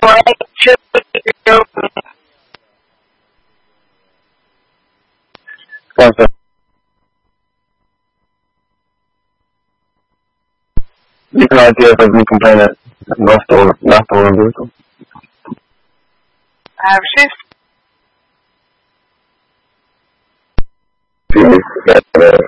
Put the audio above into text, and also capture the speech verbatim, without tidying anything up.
What's up? You can idea of me complaining that not stolen, not stolen vehicle. I have shift. Yeah,